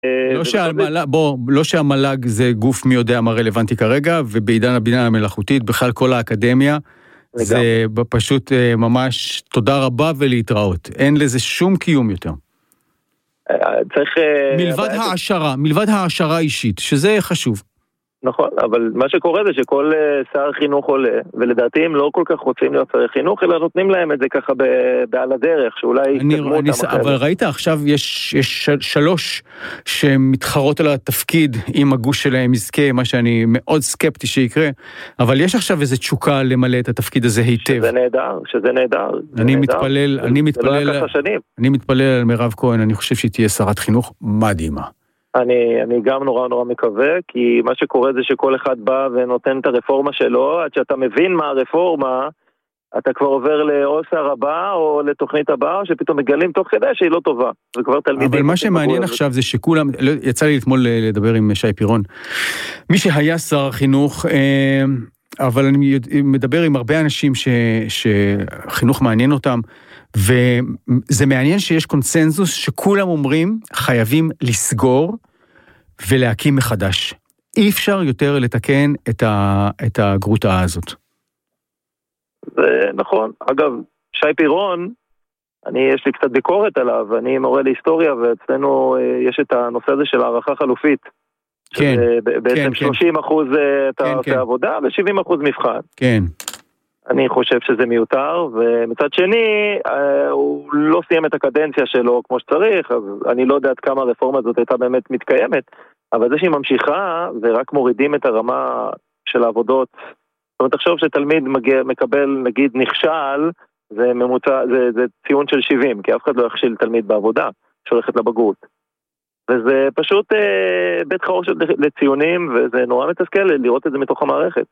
לא שהמל"ג זה גוף מי יודע מה רלוונטי כרגע, ובעידן הבינה המלאכותית, בכלל כל האקדמיה, זה פשוט ממש תודה רבה ולהתראות. אין לזה שום קיום יותר. צריך... מלבד העשרה אישית, שזה חשוב. נכון, אבל מה שקורה זה שכל שר חינוך עולה, ולדעתי הם לא כל כך רוצים להיות שרי חינוך, אלא נותנים להם את זה ככה בעל הדרך, שאולי יקדמו אותם אחרת. אבל ראית, עכשיו יש 3 שמתחרות על התפקיד, אם הגוש שלהם יזכה, מה שאני מאוד סקפטי שיקרה, אבל יש עכשיו איזו תשוקה למלא את התפקיד הזה היטב. שזה נהדר. אני מתפלל על מירב כהן, אני חושב שהיא תהיה שרת חינוך מדהימה. אני גם נורא נורא מקווה, כי מה שקורה זה שכל אחד בא ונותן את הרפורמה שלו, עד שאתה מבין מה הרפורמה, אתה כבר עובר או שר הבא או לתוכנית הבאה, או שפתאום מגלים תוך כדי שהיא לא טובה. אבל מה שמעניין עכשיו זה שכולם, יצא לי אתמול לדבר עם שי פירון, מי שהיה שר החינוך, אבל אני מדבר עם הרבה אנשים שחינוך מעניין אותם, וזה מעניין שיש קונסנזוס שכולם אומרים חייבים לסגור ולהקים מחדש. אי אפשר יותר לתקן את הגרוטה הזאת. זה נכון. אגב, שי פירון, יש לי קצת ביקורת עליו, אני מורה להיסטוריה, ואצלנו יש את הנושא הזה של הערכה חלופית. כן. בעצם 30% אתה עושה עבודה, ו70% מבחן. כן. אני חושב שזה מיותר, ומצד שני, הוא לא סיים את הקדנציה שלו כמו שצריך, אז אני לא יודע עד כמה הרפורמה הזאת הייתה באמת מתקיימת, אבל זה שהיא ממשיכה, ורק מורידים את הרמה של העבודות, זאת אומרת, תחשוב שתלמיד מקבל, נגיד, נכשל, זה ציון של 70, כי אף אחד לא יכשיל תלמיד בעבודה, שהולכת לבגרות. וזה פשוט בית חרושת לציונים, וזה נורא מתסכל לראות את זה מתוך המערכת.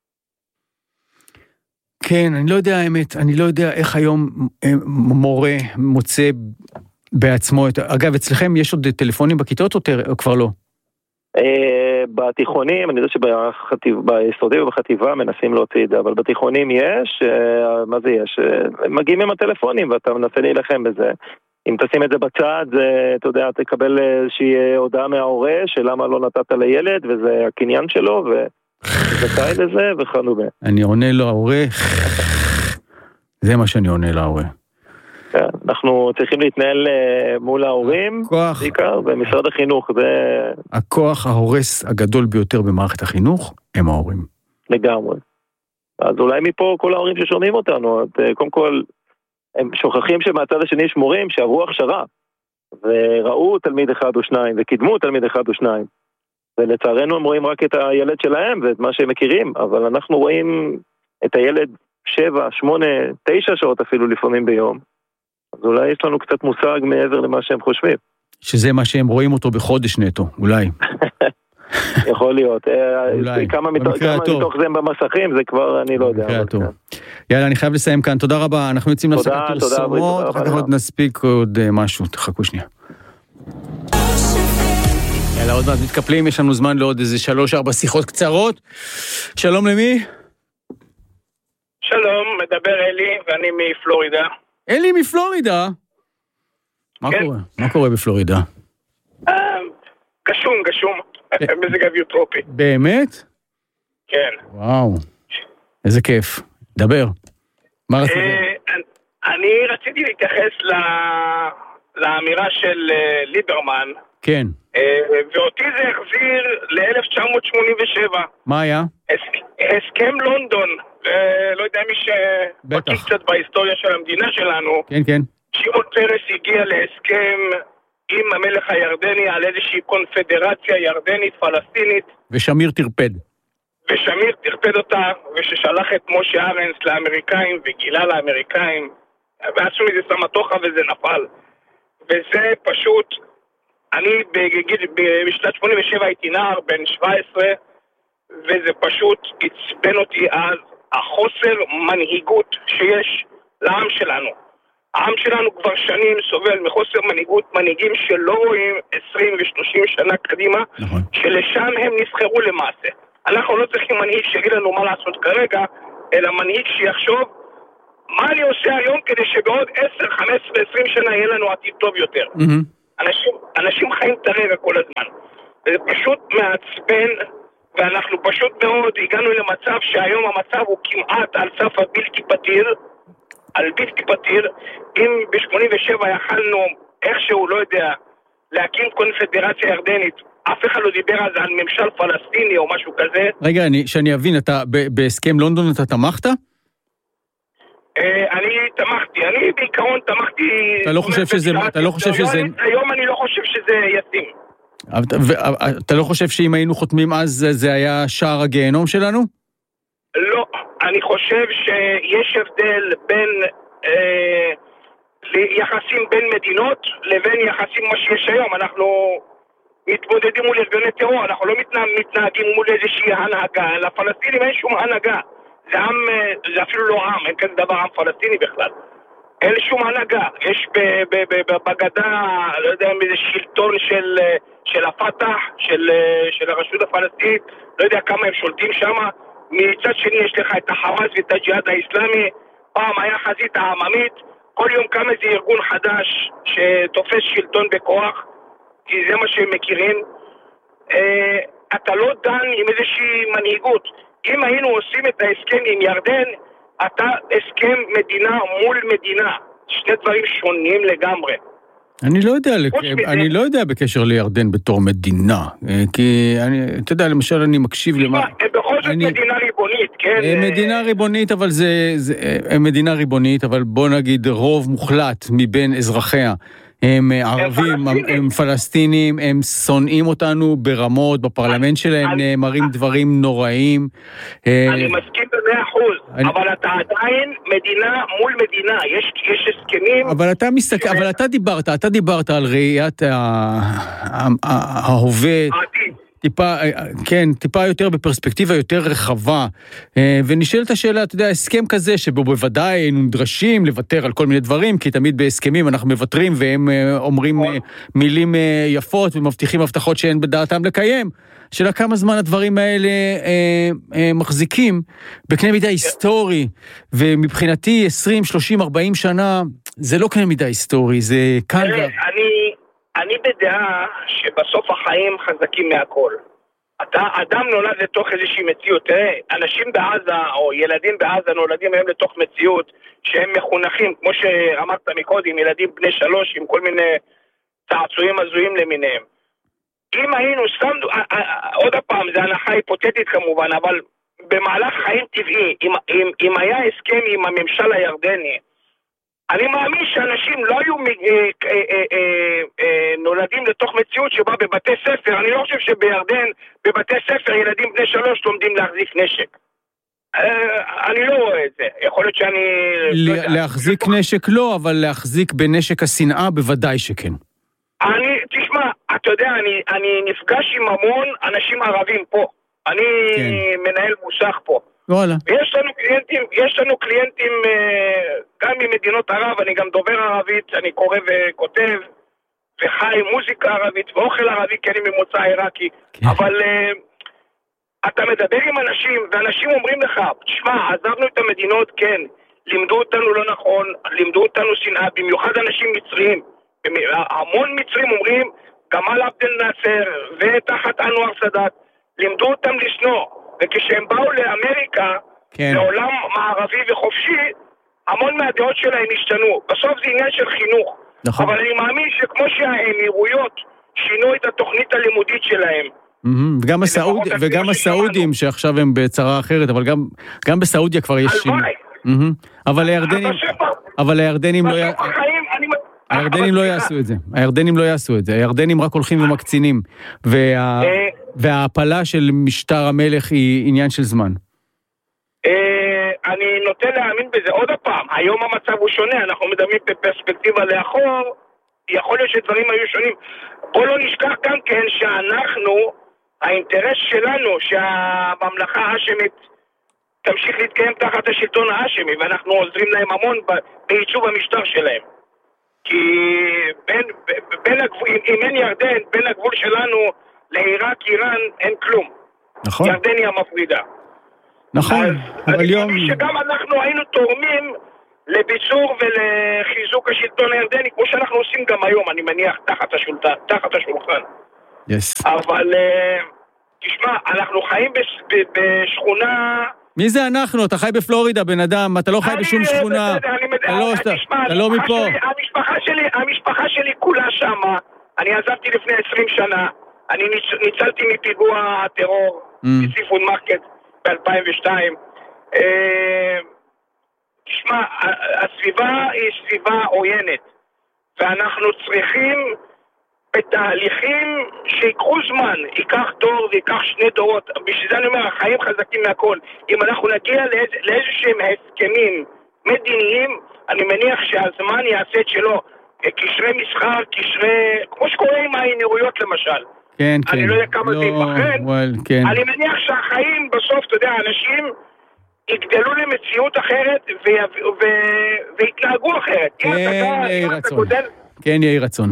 כן, אני לא יודע האמת, אני לא יודע איך היום מורה מוצא בעצמו את... אגב, אצלכם יש עוד טלפונים בכיתות או כבר לא? בתיכונים, אני יודע שביסודי ובחטיבה מנסים להוציא את זה, אבל בתיכונים יש, מה זה יש? מגיעים עם הטלפונים ואתה מנסה להילחם בזה. אם תשים את זה בצד, אתה יודע, תקבל איזושהי הודעה מההורה שלמה לא נתת לילד, וזה הקניין שלו, וזכאי לזה, וכנו בה. אני עונה לו ההורה, זה מה שאני עונה להורה. אנחנו צריכים להתנהל מול ההורים, בעיקר במשרד החינוך. הכוח ההורס הגדול ביותר במערכת החינוך, הם ההורים. לגמרי. אז אולי מפה כל ההורים ששומעים אותנו, קודם כל, הם שוכחים שמהצד השני יש מורים שעברו הכשרה, וראו תלמיד אחד או שניים, וקידמו תלמיד אחד או שניים. ולצערנו הם רואים רק את הילד שלהם ואת מה שהם מכירים, אבל אנחנו רואים את הילד 7, 8, 9 שעות אפילו לפעמים ביום. אז אולי יש לנו קצת מושג מעבר למה שהם חושבים. שזה מה שהם רואים אותו בחודש נטו, אולי. יכול להיות. כמה מתוך זה במסכים, זה כבר אני לא יודע. יאללה, אני חייב לסיים כאן. תודה רבה. אנחנו יוצאים להפסקת פרסומות, אחר כך עוד נספיק עוד משהו. תחכו שנייה. יאללה, עוד מעט מתקפלים, יש לנו זמן לעוד איזה 3-4 שיחות קצרות. שלום למי? שלום, מדבר אלי, ואני מפלורידה. אלי מפלורידה? מה קורה? מה קורה בפלורידה? גשום, מזג אוויר טרופי. באמת? כן. וואו, איזה כיף. דבר. מה רצית? אני רציתי להתייחס לאמירה של ליברמן. כן. ואותי זה החזיר ל-1987. מה היה? הסכם לונדון. לא יודע מי שבקיא קצת בהיסטוריה של המדינה שלנו. כן, כן. שמעון פרס הגיע להסכם עם המלך הירדני על איזושהי קונפדרציה ירדנית פלסטינית. ושמיר טרפד אותה, וששלח את משה ארנס לאמריקאים וגילה לאמריקאים, ועשו מזה סמטוחה וזה נפל. וזה פשוט, אני בשנת 87 הייתי נער בן 17, וזה פשוט עצבן אותי אז, החוסר מנהיגות שיש לעם שלנו. העם שלנו כבר שנים סובל מחוסר מנהיגות, מנהיגים שלא רואים 20 ו-30 שנה קדימה, נכון. שלשם הם נבחרו למעשה. אנחנו לא צריכים מנהיג שיגיד לנו מה לעשות כרגע, אלא מנהיג שיחשוב מה אני עושה היום כדי שבעוד 10, 15 ו-20 שנה יהיה לנו עתיד טוב יותר. אנשים חיים את הרגע כל הזמן. וזה פשוט מעצבן, ואנחנו פשוט מאוד הגענו למצב שהיום המצב הוא כמעט על סף הבלתי פתיר, אם ב-87 יכלנו איכשהו, לא יודע, להקים קונפדרציה ירדנית, אף אחד לא דיבר על זה, על ממשל פלסטיני או משהו כזה. רגע, שאני אבין, אתה בהסכם לונדון אתה תמכת? אני תמכתי, אני בעיקרון תמכתי... אתה לא חושב שזה... היום אני לא חושב שזה ישים. אתה לא חושב שאם היינו חותמים אז זה היה שער הגיהנום שלנו? לא, אני חושב שיש הבדל בין יחסים בין מדינות לבין יחסים מה שיש היום. אנחנו מתמודדים מול ארגוני טרור, אנחנו לא מתנהגים מול איזושהי הנהגה. לפלסטינים אין שום הנהגה. זה אפילו לא עם, אין כזה דבר עם פלסטיני בכלל. אין שום הנהגה. יש בגדה, לא יודע אם איזה שלטון של הפתח, של הרשות הפלסטינית, לא יודע כמה הם שולטים שם. מצד שני יש לך את החמאס ואת הג'יהאד האסלאמי, פעם היה חזית העממית, כל יום קם איזה ארגון חדש שתופס שלטון בכוח, כי זה מה שהם מכירים. אתה לא דן עם איזושהי מנהיגות. אם היינו עושים את ההסכם עם ירדן, אתה הסכם מדינה מול מדינה, שני דברים שונים לגמרי. אני לא יודע בקשר לירדן בתור מדינה, כי אתה יודע, למשל אני מקשיב למה... בכל זאת מדינה ריבונית, כן? מדינה ריבונית, אבל מדינה ריבונית, אבל בוא נגיד רוב מוחלט מבין אזרחיה, הם ערבים, הם פלסטינים, הם שונאים אותנו ברמות, בפרלמנט שלהם נאמרים דברים נוראים. אני מסכים ב100%, אבל אתה עדיין מדינה מול מדינה, יש הסכמים... אבל אתה דיברת על ראיית ההווה, טיפה יותר בפרספקטיבה יותר רחבה, ונשאלת השאלה, אתה יודע, הסכם כזה שבו בוודאי היינו נדרשים לוותר על כל מיני דברים, כי תמיד בהסכמים אנחנו מבטרים והם אומרים מילים יפות ומבטיחים הבטחות שאין בדעתם לקיים. שאלה כמה זמן הדברים האלה מחזיקים בקנה מידה היסטורי, ומבחינתי 20, 30, 40 שנה זה לא קנה מידה היסטורי, זה כאן... אני בדעה שבסוף החיים חזקים מהכל. אדם נולד לתוך איזושהי מציאות. תראה, אנשים בעזה או ילדים בעזה נולדים היום לתוך מציאות שהם מחונכים, כמו שאמרת מקודם, ילדים בני 3 עם כל מיני צעצועים הזויים למיניהם. אם היינו עוד הפעם, זה הנחה היפותטית כמובן, אבל במהלך חיים טבעי, אם היה הסכם עם הממשל הירדני, אני מאמין שאנשים לא היו נולדים לתוך מציאות שבה בבתי ספר, אני לא חושב שבירדן בבתי ספר ילדים בני 3 לומדים להחזיק נשק. אני לא רואה את זה. יכול להיות שאני... להחזיק נשק לא, אבל להחזיק בנשק השנאה בוודאי שכן. תשמע, אתה יודע, אני נפגש עם המון אנשים ערבים פה. אני מנהל מוסך פה. וואלה. יש לנו קליינטים גם ממדינות ערב, אני גם דובר ערבית, אני קורא וכותב וחי מוזיקה ערבית ואוכל ערבי, כי אני ממוצא עיראקי. אבל אתה מדבר עם אנשים, ואנשים אומרים לך, תשמע, עזבנו את המדינות, כן, לימדו אותנו לא נכון, לימדו אותנו שנאה, במיוחד אנשים מצרים. המון מצרים אומרים, גמל עבד אל-נאצר ותחת אנואר סאדאת, לימדו אותם לשנוא. וכשהם באו לאמריקה, לעולם מערבי וחופשי, המון מהדעות שלהם השתנו. בסוף זה עניין של חינוך. נכון. אבל אני מאמין שכמו שהאמירויות שינו את התוכנית הלימודית שלהם. וגם הסעודים שעכשיו הם בצרה אחרת, אבל גם בסעודיה כבר יש שינוי. אבל הירדנים לא יעשו את זה. הירדנים רק הולכים ומקצינים. וההפלה של משטר המלך היא עניין של זמן. אני נוטה להאמין בזה עוד הפעם. היום המצב הוא שונה, אנחנו מדברים בפרספקטיבה לאחור, יכול להיות שדברים היו שונים. בוא לא נשכח גם כן שאנחנו, האינטרס שלנו שהממלכה האשמית תמשיך להתקיים תחת השלטון האשמי, ואנחנו עוזרים להם המון בעיצוב המשטר שלהם. כי אם אין ירדן, בין הגבול שלנו לעיראק, איראן, אין כלום. נכון. ירדן היא המפרידה. נכון. אבל אני חושב שגם אנחנו היינו תורמים לביצור ולחיזוק השלטון הירדני, כמו שאנחנו עושים גם היום, אני מניח, תחת השולחן. אבל תשמע, אנחנו חיים בשכונה... מי זה אנחנו? אתה חי בפלורידה, בן אדם, אתה לא חי בשום שכונה. אתה לא מפה. המשפחה שלי כולה שמה, אני עזבתי לפני 20 שנה, אני ניצלתי מפיגוע הטרור בסיפון מרקט ב-2002. תשמע, הסביבה היא סביבה עוינת, ואנחנו צריכים בתהליכים שיקחו זמן, ייקח דור ויקח 2 דורות, בשביל זה אני אומר, החיים חזקים מהכל. אם אנחנו נגיע לאיזשהם הסכמים מדיניים, אני מניח שהזמן יעשה את שלו, קשרי מסחר, כמו שקורה עם האמירויות למשל. כן, אני לא יודע כמה זה יפחד, אני מניח שהחיים בסוף, אתה יודע, אנשים יגדלו למציאות אחרת והתנהגו אחרת. כן, יהי רצון.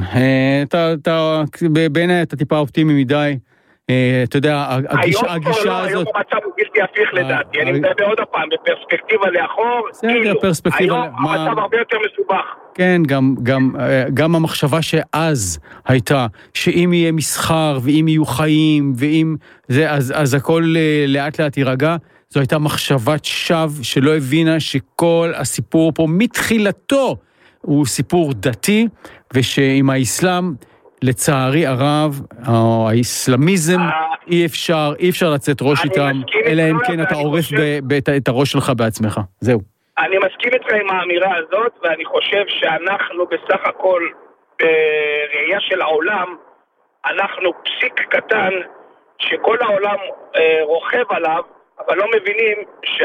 בעיניי אתה טיפה אופטימי מדי. אתה יודע, הגישה הזאת... היום המצב הוא בלתי הפיך לדעתי. אני מדבר עוד הפעם, בפרספקטיבה לאחור, היום המצב הרבה יותר מסובך. כן, גם המחשבה שאז הייתה, שאם יהיה מסחר, ואם יהיו חיים, ואם זה, אז הכל לאט לאט יירגע. זו הייתה מחשבת שווא שלא הבינה שכל הסיפור פה מתחילתו הוא סיפור דתי, ושעם האסלאם, לצערי הרב, האסלאמיזם, אי אפשר לצאת ראש איתם, אלא אם כן אתה עורף את הראש שלך בעצמך. זהו. אני מסכים איתך עם האמירה הזאת, ואני חושב שאנחנו בסך הכל, בראייה של העולם, אנחנו פסיק קטן, שכל העולם רוכב עליו, אבל לא מבינים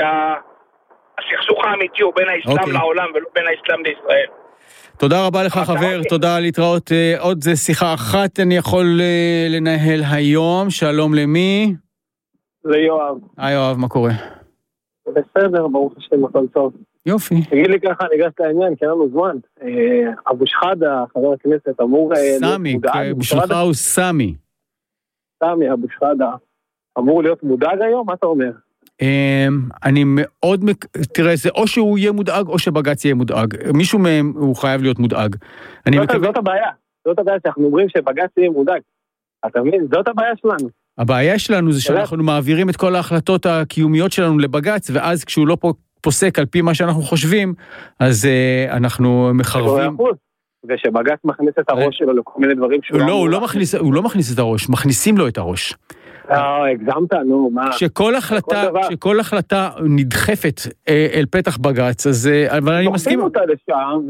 שהסכסוך האמיתי הוא בין האסלאם לעולם, ולא בין האסלאם לישראל. תודה רבה לך חבר, תודה להתראות. עוד שיחה אחת אני יכול לנהל היום. שלום למי? ליואב. יואב, מה קורה? בסדר, ברוך השם, הכל טוב. יופי. תגיד לי ככה, ניגש לעניין, כי אין לנו זמן. אבו שחאדה, חבר הכנסת, אמור... סמי, בשבילך הוא סמי. סמי, אבו שחאדה. אמור להיות מודאג היום? מה אתה אומר? אני מאוד, תראה, זה או שהוא יהיה מודאג או שבג"ץ יהיה מודאג. מישהו מהם הוא חייב להיות מודאג. זאת הבעיה. זאת הבעיה שאנחנו אומרים שבג"ץ יהיה מודאג. אתה מבין? זאת הבעיה שלנו. הבעיה שלנו זה שאנחנו מעבירים את כל ההחלטות הקיומיות שלנו לבג"ץ, ואז כשהוא לא פוסק על פי מה שאנחנו חושבים, אז אנחנו מחרבים. ושבג"ץ מכניס את הראש שלו לכל מיני דברים שהוא... לא, הוא לא מכניס את הראש, מכניסים לו את הראש. הגזמת, נו, מה? שכל החלטה נדחפת אל פתח בג"ץ, אז אבל אני מסכים. דוחפים אותה לשם,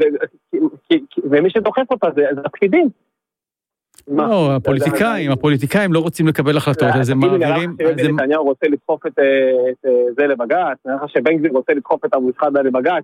ומי שדוחף אותה זה הפקידים. לא, הפוליטיקאים לא רוצים לקבל החלטות, אז הם מעבירים... נתניהו רוצה לדחוף את זה לבג"ץ, נראה שבן גביר רוצה לדחוף את אבו שחאדה לבג"ץ.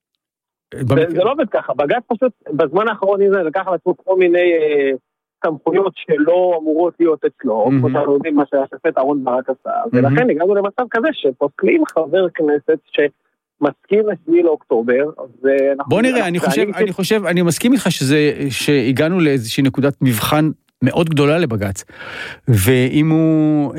זה לא עובד ככה, בג"ץ פשוט בזמן האחרון זה לקח לעצמו כל מיני סמכויות שלא אמורות להיות אצלו, כמו שאנחנו יודעים מה שהשופט אהרן ברק עשה, ולכן הגענו למצב כזה שפוסלים חבר כנסת שמסכים ל7 לאוקטובר. בוא נראה, אני מסכים איתך שהגענו לאיזושהי נקודת מבחן מאוד גדולה לבג"ץ, ואם הוא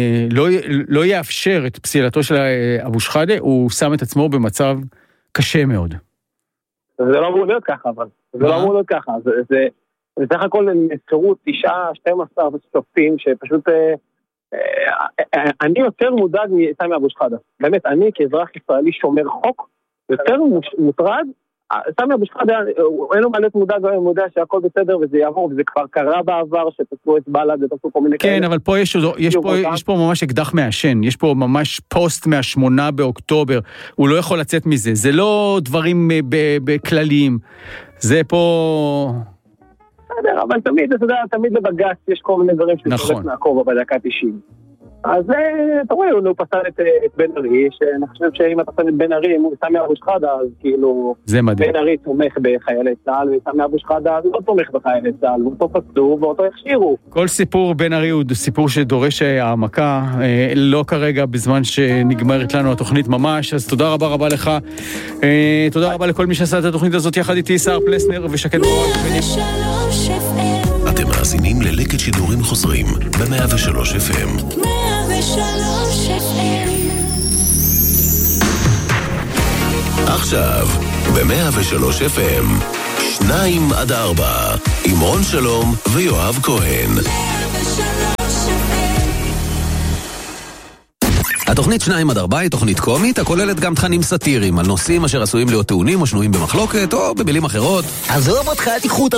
לא יאפשר את פסילתו של אבו שחאדה, הוא שם את עצמו במצב קשה מאוד. זה לא אמור להיות ככה, אבל זה לא אמור להיות ככה, זה בסך הכל נזכרו 9-12 שופטים שפשוט, אני יותר מודאג מסמי אבו שחאדה, באמת, אני כאזרח ישראלי שומר חוק, יותר מוטרד, סמי אבו שחאדה, אין לו מלאת מודאג, הוא יודע שהכל בסדר וזה יעבור, וזה כבר קרה בעבר שתפסו את בל"ד ותפסו כל מיני כאלה. כן, אבל פה יש פה ממש אקדח מעשן, יש פה ממש פוסט מה8 באוקטובר, הוא לא יכול לצאת מזה, זה לא דברים בכלליים, זה פה... בסדר, אבל תמיד, אתה יודע, תמיד לבג"ץ יש כל מיני דברים שצריך לעקוב בדקה 90. אז אתה רואה, הוא פסל את בן ארי, שאני חושב שאם אתה פסל את בן ארי, אם הוא סמי אבו שחאדה, אז כאילו... בן ארי תומך בחיילי צה"ל, וסמי אבו שחאדה אז לא תומך בחיילי צה"ל, ואותו פסלו ואותו הכשירו. כל סיפור בן ארי הוא סיפור שדורש העמקה, לא כרגע בזמן שנגמרת לנו התוכנית ממש, אז תודה רבה לך. תודה רבה לכל מי שעשה את התוכנית הזאת יחד איתי, שר פלסנר ושקד ברק. אתם מאזינים ללקט שידורים חוזרים ב-103 FM. 103 FM. עכשיו ב-103 FM, 2-4, עם רון שלום ויואב כהן. התוכנית 2-4 היא תוכנית קומית, הכוללת גם תכנים סאטיריים על נושאים אשר עשויים להיות טעונים או שנויים במחלוקת, או במילים אחרות. עזוב אותך, תיקחו